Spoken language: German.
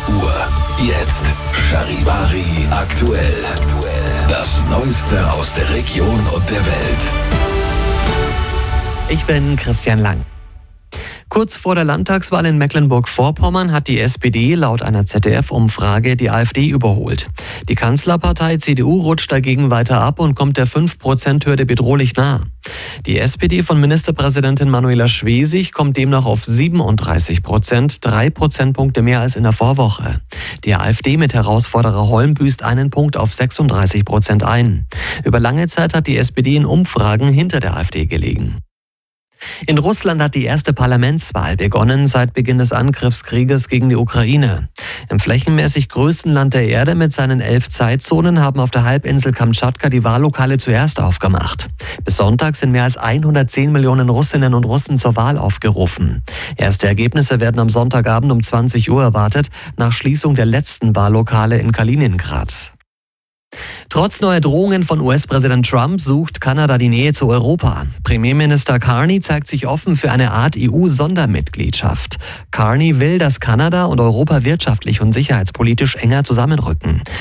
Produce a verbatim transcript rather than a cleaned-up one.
Uhr. Jetzt Charivari aktuell. Das Neueste aus der Region und der Welt. Ich bin Christian Lang. Kurz vor der Landtagswahl in Mecklenburg-Vorpommern hat die S P D laut einer Z D F-Umfrage die AfD überholt. Die Kanzlerpartei C D U rutscht dagegen weiter ab und kommt der fünf Prozent Hürde bedrohlich nah. Die S P D von Ministerpräsidentin Manuela Schwesig kommt demnach auf siebenunddreißig Prozent, drei Prozentpunkte mehr als in der Vorwoche. Die AfD mit Herausforderer Holm büßt einen Punkt auf sechsunddreißig Prozent ein. Über lange Zeit hat die S P D in Umfragen hinter der AfD gelegen. In Russland hat die erste Parlamentswahl begonnen seit Beginn des Angriffskrieges gegen die Ukraine. Im flächenmäßig größten Land der Erde mit seinen elf Zeitzonen haben auf der Halbinsel Kamtschatka die Wahllokale zuerst aufgemacht. Bis Sonntag sind mehr als hundertzehn Millionen Russinnen und Russen zur Wahl aufgerufen. Erste Ergebnisse werden am Sonntagabend um zwanzig Uhr erwartet, nach Schließung der letzten Wahllokale in Kaliningrad. Trotz neuer Drohungen von U S-Präsident Trump sucht Kanada die Nähe zu Europa. Premierminister Carney zeigt sich offen für eine Art E U-Sondermitgliedschaft. Carney will, dass Kanada und Europa wirtschaftlich und sicherheitspolitisch enger zusammenrücken.